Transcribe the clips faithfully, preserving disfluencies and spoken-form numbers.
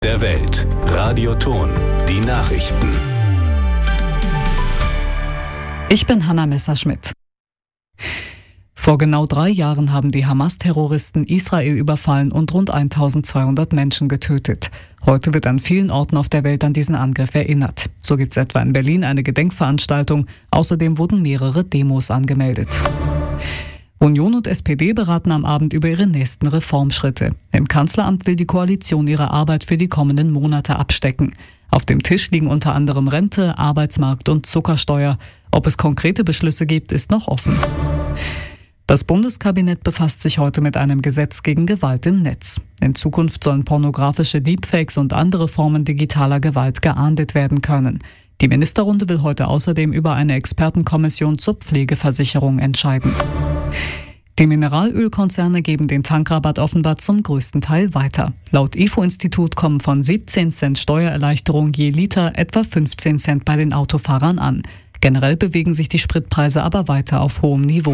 der Welt. Radioton. Die Nachrichten. Ich bin Hanna Messerschmidt. Vor genau drei Jahren haben die Hamas-Terroristen Israel überfallen und rund eintausendzweihundert Menschen getötet. Heute wird an vielen Orten auf der Welt an diesen Angriff erinnert. So gibt es etwa in Berlin eine Gedenkveranstaltung. Außerdem wurden mehrere Demos angemeldet. Union und S P D beraten am Abend über ihre nächsten Reformschritte. Im Kanzleramt will die Koalition ihre Arbeit für die kommenden Monate abstecken. Auf dem Tisch liegen unter anderem Rente, Arbeitsmarkt und Zuckersteuer. Ob es konkrete Beschlüsse gibt, ist noch offen. Das Bundeskabinett befasst sich heute mit einem Gesetz gegen Gewalt im Netz. In Zukunft sollen pornografische Deepfakes und andere Formen digitaler Gewalt geahndet werden können. Die Ministerrunde will heute außerdem über eine Expertenkommission zur Pflegeversicherung entscheiden. Die Mineralölkonzerne geben den Tankrabatt offenbar zum größten Teil weiter. Laut I F O-Institut kommen von siebzehn Cent Steuererleichterung je Liter etwa fünfzehn Cent bei den Autofahrern an. Generell bewegen sich die Spritpreise aber weiter auf hohem Niveau.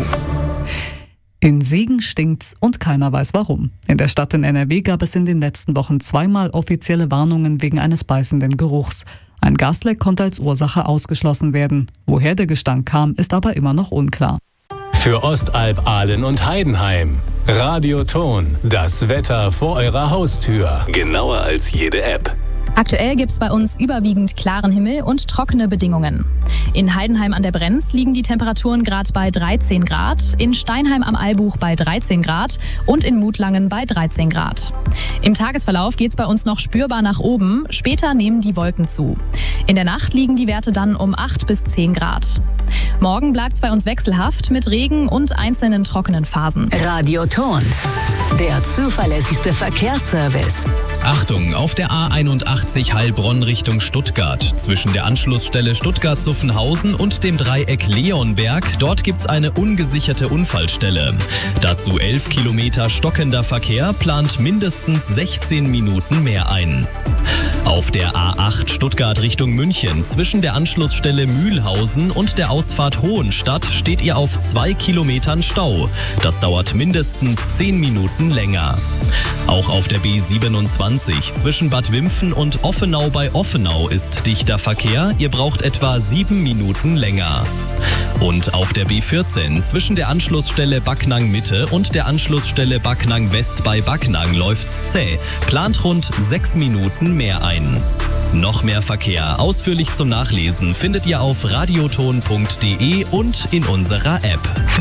In Siegen stinkt's und keiner weiß warum. In der Stadt in N R W gab es in den letzten Wochen zweimal offizielle Warnungen wegen eines beißenden Geruchs. Ein Gasleck konnte als Ursache ausgeschlossen werden. Woher der Gestank kam, ist aber immer noch unklar. Für Ostalb, Ahlen und Heidenheim. Radioton. Das Wetter vor eurer Haustür. Genauer als jede App. Aktuell gibt es bei uns überwiegend klaren Himmel und trockene Bedingungen. In Heidenheim an der Brenz liegen die Temperaturen gerade bei dreizehn Grad, in Steinheim am Albuch bei dreizehn Grad und in Mutlangen bei dreizehn Grad. Im Tagesverlauf geht es bei uns noch spürbar nach oben, später nehmen die Wolken zu. In der Nacht liegen die Werte dann um acht bis zehn Grad. Morgen bleibt es bei uns wechselhaft mit Regen und einzelnen trockenen Phasen. Radioton, der zuverlässigste Verkehrsservice. Achtung, auf der A einundachtzig Heilbronn Richtung Stuttgart. Zwischen der Anschlussstelle Stuttgart-Zuffenhausen und dem Dreieck Leonberg. Dort gibt's eine ungesicherte Unfallstelle. Dazu elf Kilometer stockender Verkehr, plant mindestens sechzehn Minuten mehr ein. Auf der A acht Stuttgart Richtung München. Zwischen der Anschlussstelle Mühlhausen und der Ausfahrt Hohenstadt steht ihr auf zwei Kilometern Stau. Das dauert mindestens zehn Minuten länger. Auch auf der B siebenundzwanzig zwischen Bad Wimpfen und Offenau bei Offenau ist dichter Verkehr. Ihr braucht etwa sieben Minuten länger. Und auf der B vierzehn zwischen der Anschlussstelle Backnang Mitte und der Anschlussstelle Backnang West bei Backnang läuft's zäh. Plant rund sechs Minuten mehr ein. Noch mehr Verkehr ausführlich zum Nachlesen findet ihr auf radioton punkt de und in unserer App.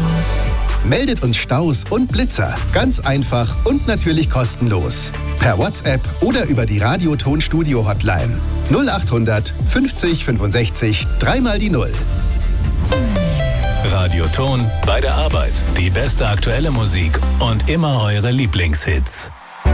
Meldet uns Staus und Blitzer. Ganz einfach und natürlich kostenlos. Per WhatsApp oder über die Radioton Studio Hotline. null achthundert fünfzig fünfundsechzig dreimal die Null. Radioton bei der Arbeit. Die beste aktuelle Musik und immer eure Lieblingshits.